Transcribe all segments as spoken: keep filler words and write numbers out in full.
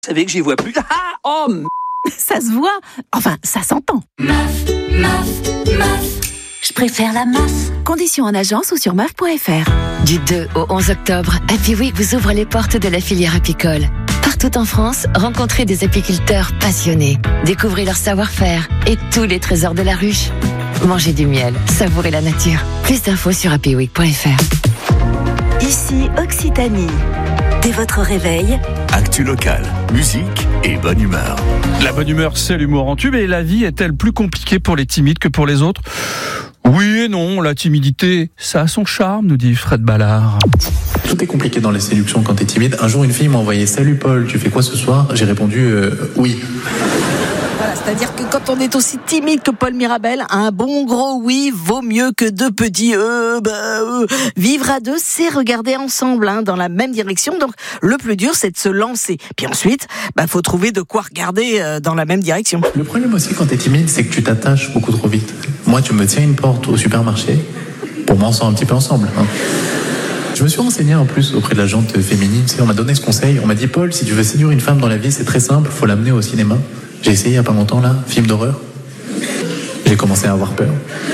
Vous savez que j'y vois plus. Ah, oh, m... Ça se voit. Enfin, ça s'entend. Meuf, meuf, meuf. Je préfère la meuf. Conditions en agence ou sur meuf point f r. Du deux au onze octobre, Happy Week vous ouvre les portes de la filière apicole. Partout en France, rencontrez des apiculteurs passionnés. Découvrez leur savoir-faire et tous les trésors de la ruche. Mangez du miel, savourez la nature. Plus d'infos sur happy week point f r. Ici Occitanie. Dès votre réveil, actu locale, musique et bonne humeur. La bonne humeur, c'est l'humour en tube. Et la vie est-elle plus compliquée pour les timides que pour les autres ? Oui et non, la timidité, ça a son charme, nous dit Fred Ballard. Tout est compliqué dans les séductions quand t'es timide. Un jour, une fille m'a envoyé « Salut Paul, tu fais quoi ce soir ?» J'ai répondu euh, « Oui ». Voilà, c'est-à-dire que quand on est aussi timide que Paul Mirabel, un bon gros oui vaut mieux que deux petits euh, bah, euh. Vivre à deux, c'est regarder ensemble hein, dans la même direction. Donc le plus dur, c'est de se lancer. Puis ensuite, bah faut trouver de quoi regarder euh, dans la même direction. Le problème aussi quand t'es timide, c'est que tu t'attaches beaucoup trop vite. Moi, tu me tiens une porte au supermarché, pour moi on sort un petit peu ensemble. Hein. Je me suis renseigné en plus auprès de la jante féminine. On m'a donné ce conseil. On m'a dit « Paul, si tu veux séduire une femme dans la vie, c'est très simple, faut l'amener au cinéma. » J'ai essayé il n'y a pas longtemps là, film d'horreur. J'ai commencé à avoir peur.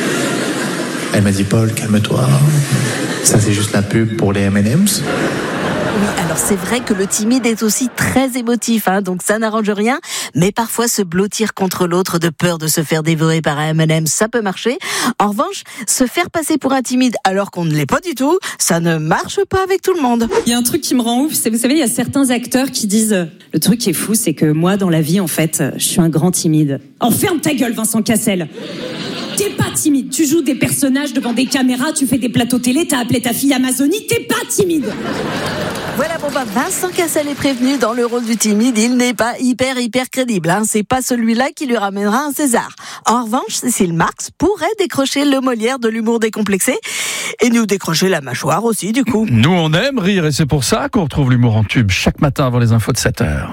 Elle m'a dit « Paul, calme-toi. Ça c'est juste la pub pour les M and M's. » Oui, alors c'est vrai que le timide est aussi très émotif, hein, donc ça n'arrange rien. Mais parfois se blottir contre l'autre de peur de se faire dévorer par un M and M's, ça peut marcher. En revanche, se faire passer pour un timide alors qu'on ne l'est pas du tout, ça ne marche pas avec tout le monde. Il y a un truc qui me rend ouf, c'est, vous savez, il y a certains acteurs qui disent « Le truc qui est fou, c'est que moi, dans la vie, en fait, je suis un grand timide. » Oh, ferme ta gueule, Vincent Cassel. T'es pas timide, tu joues des personnages devant des caméras, tu fais des plateaux télé, t'as appelé ta fille Amazonie, t'es pas timide. Voilà, bon bah Vincent Cassel est prévenu, dans le rôle du timide, il n'est pas hyper hyper crédible, hein. C'est pas celui-là qui lui ramènera un César. En revanche, Cécile Marx pourrait décrocher le Molière de l'humour décomplexé et nous décrocher la mâchoire aussi du coup. Nous on aime rire et c'est pour ça qu'on retrouve l'humour en tube chaque matin avant les infos de sept heures.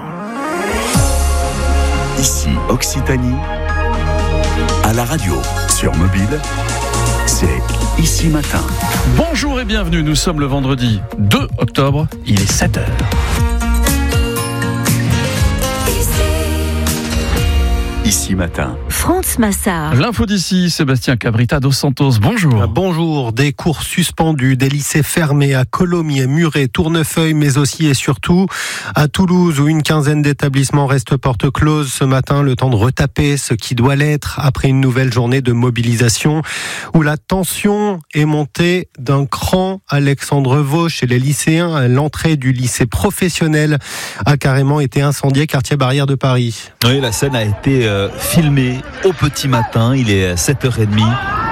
Ici Occitanie, à la radio, sur mobile, c'est Ici Matin. Bonjour et bienvenue, nous sommes le vendredi deux octobre, il est sept heures. Ici Matin. France Massard. L'info d'ici, Sébastien Cabrita dos Santos, bonjour. Bonjour, des cours suspendus, des lycées fermés à Colomiers, Muret, Tournefeuille, mais aussi et surtout à Toulouse où une quinzaine d'établissements restent porte close ce matin, le temps de retaper ce qui doit l'être après une nouvelle journée de mobilisation où la tension est montée d'un cran. Alexandre Vaux, chez les lycéens, l'entrée du lycée professionnel a carrément été incendiée, quartier Barrière de Paris. Oui, la scène a été euh, filmée au petit matin, il est sept heures trente.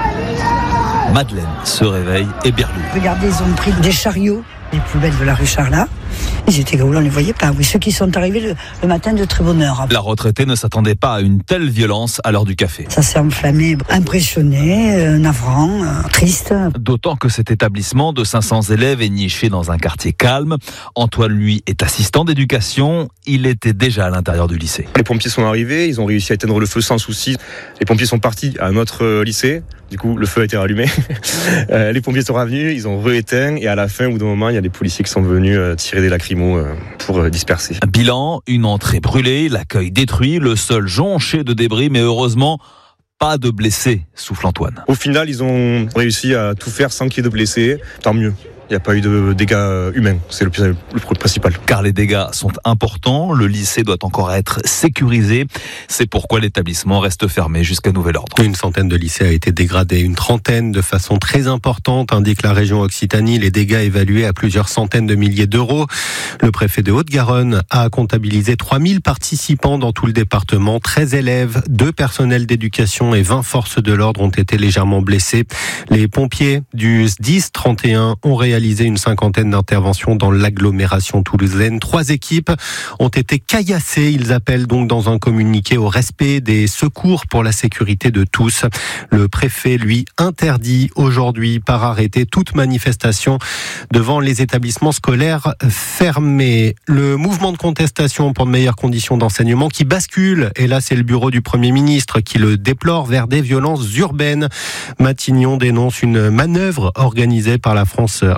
Madeleine se réveille et Berlou. Regardez, ils ont pris des chariots, les poubelles de la rue Charlat. Ils étaient là où on ne les voyait pas. Oui, ceux qui sont arrivés le, le matin de très bonne heure. La retraitée ne s'attendait pas à une telle violence à l'heure du café. Ça s'est enflammé, impressionné, euh, navrant, euh, triste. D'autant que cet établissement de cinq cents élèves est niché dans un quartier calme. Antoine, lui, est assistant d'éducation. Il était déjà à l'intérieur du lycée. Les pompiers sont arrivés, ils ont réussi à éteindre le feu sans souci. Les pompiers sont partis à un autre lycée. Du coup, le feu a été rallumé. euh, les pompiers sont revenus, ils ont rééteint. Et à la fin, au bout d'un moment, il y a des policiers qui sont venus euh, tirer des lacrymos euh, pour euh, disperser. Bilan, une entrée brûlée, l'accueil détruit, le sol jonché de débris, mais heureusement, pas de blessés, souffle Antoine. Au final, ils ont réussi à tout faire sans qu'il y ait de blessés. Tant mieux. Il n'y a pas eu de dégâts humains, c'est le, plus, le principal. Car les dégâts sont importants, le lycée doit encore être sécurisé. C'est pourquoi l'établissement reste fermé jusqu'à nouvel ordre. Une centaine de lycées a été dégradée, une trentaine de façon très importante, indique la région Occitanie. Les dégâts évalués à plusieurs centaines de milliers d'euros. Le préfet de Haute-Garonne a comptabilisé trois mille participants dans tout le département. treize élèves, deux personnels d'éducation et vingt forces de l'ordre ont été légèrement blessés. Les pompiers du S D I S trente et un ont réalisé réalisé une cinquantaine d'interventions dans l'agglomération toulousaine. Trois équipes ont été caillassées. Ils appellent donc dans un communiqué au respect des secours pour la sécurité de tous. Le préfet, lui, interdit aujourd'hui par arrêté toute manifestation devant les établissements scolaires fermés. Le mouvement de contestation pour de meilleures conditions d'enseignement qui bascule, et là c'est le bureau du Premier ministre qui le déplore, vers des violences urbaines. Matignon dénonce une manœuvre organisée par la France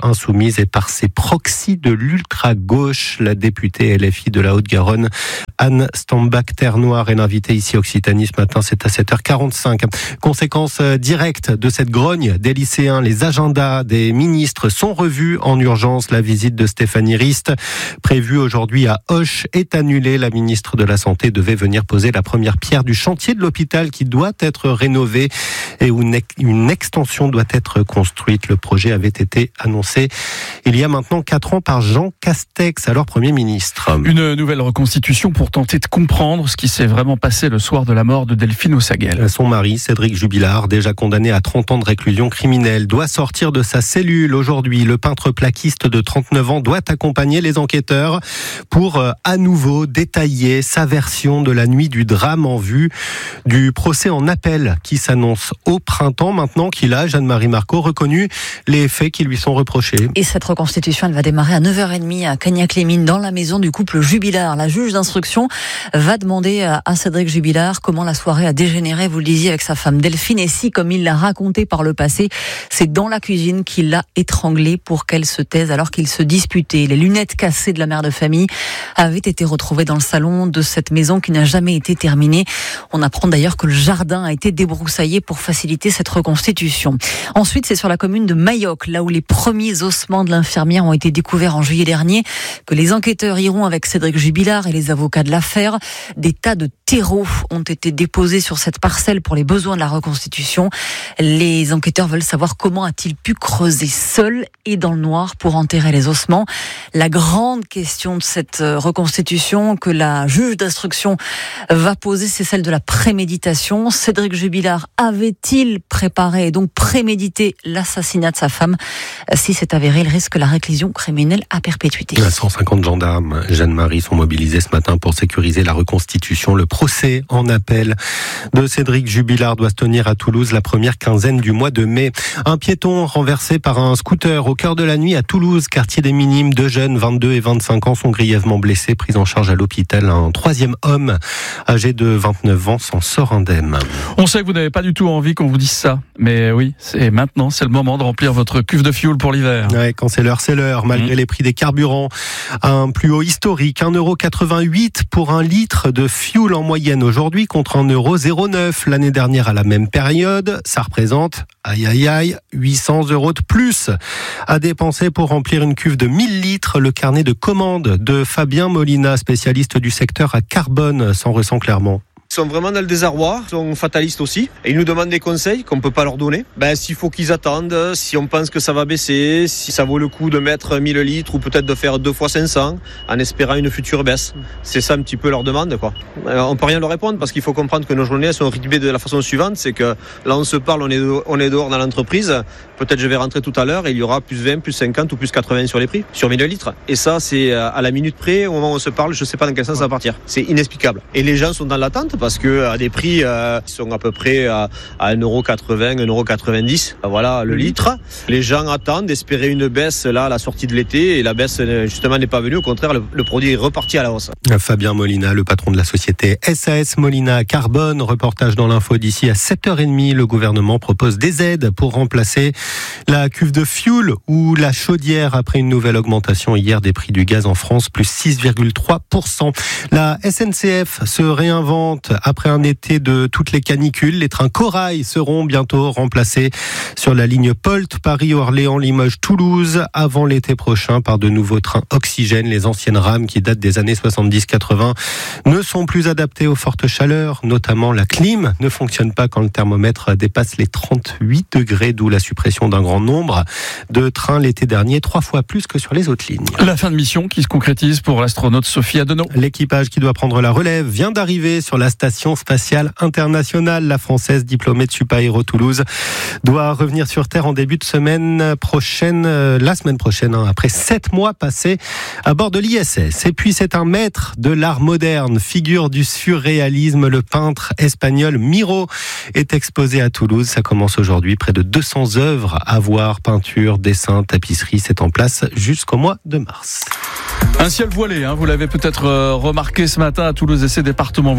insoumise et par ses proxys de l'ultra-gauche. La députée L F I de la Haute-Garonne, Anne Stambach-Ternoir, est l'invitée ici Occitanie ce matin, c'est à sept heures quarante-cinq. Conséquence directe de cette grogne des lycéens, les agendas des ministres sont revus en urgence. La visite de Stéphanie Rist, prévue aujourd'hui à Auch, est annulée. La ministre de la Santé devait venir poser la première pierre du chantier de l'hôpital qui doit être rénové et où une extension doit être construite. Le projet avait été annoncé il y a maintenant quatre ans par Jean Castex, alors Premier ministre. Une nouvelle reconstitution pour tenter de comprendre ce qui s'est vraiment passé le soir de la mort de Delphine Ossaguel. Son mari, Cédric Jubilard, déjà condamné à trente ans de réclusion criminelle, doit sortir de sa cellule aujourd'hui. Le peintre plaquiste de trente-neuf ans doit accompagner les enquêteurs pour euh, à nouveau détailler sa version de la nuit du drame en vue du procès en appel qui s'annonce au printemps, maintenant qu'il a, Jeanne-Marie Marceau, reconnu les faits qui lui sont reprochés. Et cette reconstitution, elle va démarrer à neuf heures trente à Cagnac-les-Mines, dans la maison du couple Jubilard. La juge d'instruction va demander à Cédric Jubilard comment la soirée a dégénéré, vous le disiez, avec sa femme Delphine, et si, comme il l'a raconté par le passé, c'est dans la cuisine qu'il l'a étranglée pour qu'elle se taise alors qu'ils se disputaient. Les lunettes cassées de la mère de famille avaient été retrouvées dans le salon de cette maison qui n'a jamais été terminée. On apprend d'ailleurs que le jardin a été débroussaillé pour faciliter cette reconstitution. Ensuite, c'est sur la commune de Mayoc, là où les premiers ossements de l'infirmière ont été découverts en juillet dernier, que les enquêteurs iront avec Cédric Jubilard et les avocats de l'affaire. Des tas de terreaux ont été déposés sur cette parcelle pour les besoins de la reconstitution. Les enquêteurs veulent savoir comment a-t-il pu creuser seul et dans le noir pour enterrer les ossements. La grande question de cette reconstitution que la juge d'instruction va poser, c'est celle de la préméditation. Cédric Jubilard avait-il préparé et donc prémédité l'assassinat de sa femme? Si c'est avéré, il risque la réclusion criminelle à perpétuité. cent cinquante gendarmes, Jeanne-Marie, sont mobilisés ce matin pour sécuriser la reconstitution. Le procès en appel de Cédric Jubilard doit se tenir à Toulouse la première quinzaine du mois de mai. Un piéton renversé par un scooter au cœur de la nuit à Toulouse, quartier des Minimes. Deux jeunes, vingt-deux et vingt-cinq ans, sont grièvement blessés, pris en charge à l'hôpital. Un troisième homme, âgé de vingt-neuf ans, s'en sort indemne. On sait que vous n'avez pas du tout envie qu'on vous dise ça, mais oui, c'est maintenant, c'est le moment de remplir votre cuve de fioul pour l'hiver. Ouais, quand c'est l'heure, c'est l'heure. Malgré mmh. les prix des carburants, un plus haut historique, un euro quatre-vingt-huit pour un litre de fioul en moyenne aujourd'hui, contre un euro zéro neuf l'année dernière à la même période. Ça représente, aïe aïe aïe, huit cents euros de plus à dépenser pour remplir une cuve de mille litres. Le carnet de commande de Fabien Molina, spécialiste du secteur à Carbone, s'en ressent clairement. Ils sont vraiment dans le désarroi, ils sont fatalistes aussi. Et ils nous demandent des conseils qu'on ne peut pas leur donner. Ben, s'il faut qu'ils attendent, si on pense que ça va baisser, si ça vaut le coup de mettre mille litres ou peut-être de faire deux fois cinq cents en espérant une future baisse. C'est ça un petit peu leur demande, quoi. On ne peut rien leur répondre parce qu'il faut comprendre que nos journées sont rythmées de la façon suivante. C'est que là, on se parle, on est, on est dehors dans l'entreprise. Peut-être je vais rentrer tout à l'heure et il y aura plus vingt, plus cinquante ou plus quatre-vingts sur les prix, sur mille litres. Et ça, c'est à la minute près, au moment où on se parle, je ne sais pas dans quel sens ça va partir. C'est inexplicable. Et les gens sont dans l'attente parce que à des prix euh, qui sont à peu près à, à un euro quatre-vingts, un euro quatre-vingt-dix, voilà le litre. Les gens attendent d'espérer une baisse là à la sortie de l'été et la baisse justement n'est pas venue. Au contraire, le, le produit est reparti à la hausse. Fabien Molina, le patron de la société S A S Molina Carbone, reportage dans l'info d'ici à sept heures trente. Le gouvernement propose des aides pour remplacer la cuve de fioul ou la chaudière après une nouvelle augmentation hier des prix du gaz en France, plus six virgule trois pour cent. La S N C F se réinvente après un été de toutes les canicules. Les trains Corail seront bientôt remplacés sur la ligne Polt, Paris, Orléans, Limoges, Toulouse, avant l'été prochain par de nouveaux trains Oxygène. Les anciennes rames qui datent des années soixante-dix quatre-vingts ne sont plus adaptées aux fortes chaleurs, notamment la clim ne fonctionne pas quand le thermomètre dépasse les trente-huit degrés, d'où la suppression d'un grand nombre de trains l'été dernier, trois fois plus que sur les autres lignes. La fin de mission qui se concrétise pour l'astronaute Sophie Adenau. L'équipage qui doit prendre la relève vient d'arriver sur la station spatiale internationale. La Française diplômée de Supaéro Toulouse doit revenir sur Terre en début de semaine prochaine, euh, la semaine prochaine, hein, après sept mois passés à bord de l'I S S. Et puis c'est un maître de l'art moderne, figure du surréalisme, le peintre espagnol Miro est exposé à Toulouse. Ça commence aujourd'hui, près de deux cents œuvres à voir, peinture, dessin, tapisserie, c'est en place jusqu'au mois de mars. Un ciel voilé, hein, vous l'avez peut-être remarqué ce matin à Toulouse et ses départements voisins, c'est nuageux.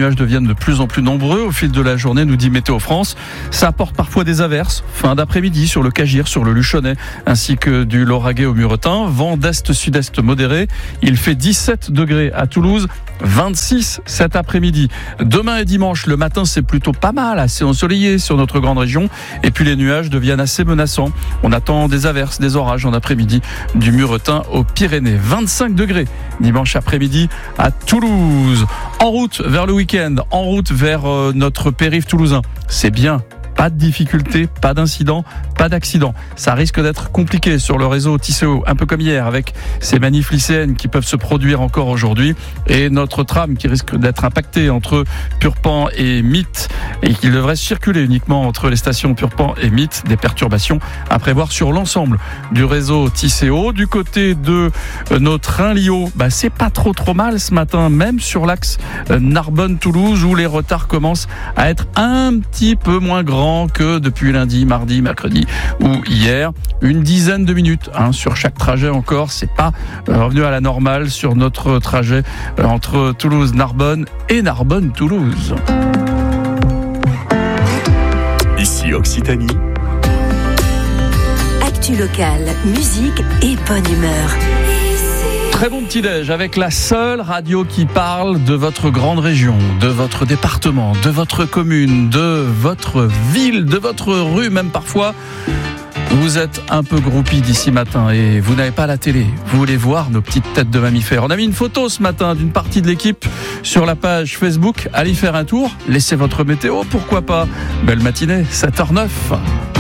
nuages deviennent de plus en plus nombreux au fil de la journée, nous dit Météo France. Ça apporte parfois des averses, fin d'après-midi sur le Cagir, sur le Luchonnais, ainsi que du Lauragais au Muretin. Vent d'est-sud-est modéré. Il fait dix-sept degrés à Toulouse, vingt-six cet après-midi. Demain et dimanche, le matin, c'est plutôt pas mal, assez ensoleillé sur notre grande région. Et puis les nuages deviennent assez menaçants. On attend des averses, des orages en après-midi du Muretin aux Pyrénées. vingt-cinq degrés dimanche après-midi à Toulouse. En route vers le week-end, en route vers euh, notre périph' toulousain. C'est bien. Pas de difficultés, pas d'incidents, pas d'accidents. Ça risque d'être compliqué sur le réseau Tisséo, un peu comme hier, avec ces manifs lycéennes qui peuvent se produire encore aujourd'hui, et notre tram qui risque d'être impacté entre Purpan et Mitte, et qui devrait circuler uniquement entre les stations Purpan et Mitte. Des perturbations à prévoir sur l'ensemble du réseau Tisséo. Du côté de nos trains Lio, bah c'est pas trop trop mal ce matin, même sur l'axe Narbonne-Toulouse, où les retards commencent à être un petit peu moins grands que depuis lundi, mardi, mercredi ou hier. Une dizaine de minutes hein, sur chaque trajet encore. C'est pas revenu à la normale sur notre trajet entre Toulouse-Narbonne et Narbonne-Toulouse. Ici Occitanie. Actu locale, musique et bonne humeur. Très bon petit-déj avec la seule radio qui parle de votre grande région, de votre département, de votre commune, de votre ville, de votre rue, même parfois. Vous êtes un peu groupi d'ici matin et vous n'avez pas la télé. Vous voulez voir nos petites têtes de mammifères. On a mis une photo ce matin d'une partie de l'équipe sur la page Facebook. Allez faire un tour, laissez votre météo, pourquoi pas. Belle matinée, sept heures zéro neuf.